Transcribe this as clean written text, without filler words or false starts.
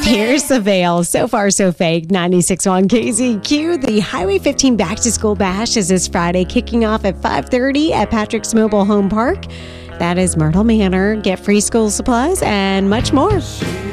Here's the veil. So far, so fake. 96.1 KZQ. The Highway 15 Back to School Bash is this Friday, kicking off at 5:30 at Patrick's Mobile Home Park. That is Myrtle Manor. Get free school supplies and much more.